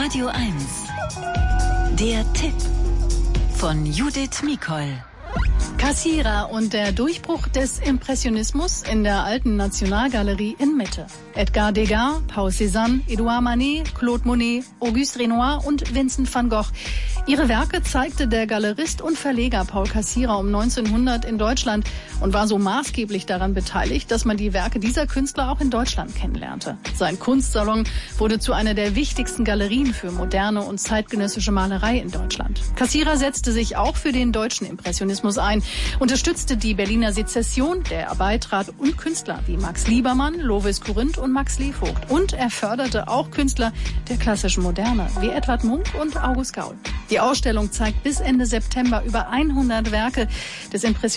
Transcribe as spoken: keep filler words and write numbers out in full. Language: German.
Radio eins. Der Tipp von Judith Mikol. Cassirer und der Durchbruch des Impressionismus in der Alten Nationalgalerie in Mitte. Edgar Degas, Paul Cézanne, Edouard Manet, Claude Monet, Auguste Renoir und Vincent van Gogh. Ihre Werke zeigte der Galerist und Verleger Paul Cassirer um neunzehnhundert in Deutschland und war so maßgeblich daran beteiligt, dass man die Werke dieser Künstler auch in Deutschland kennenlernte. Sein Kunstsalon wurde zu einer der wichtigsten Galerien für moderne und zeitgenössische Malerei in Deutschland. Cassirer setzte sich auch für den deutschen Impressionismus ein, unterstützte die Berliner Sezession, der er beitrat, und Künstler wie Max Liebermann, Lovis Corinth und Max Levogt. Und er förderte auch Künstler der klassischen Moderne, wie Edvard Munch und August Gaul. Die Ausstellung zeigt bis Ende September über hundert Werke des Impressionismus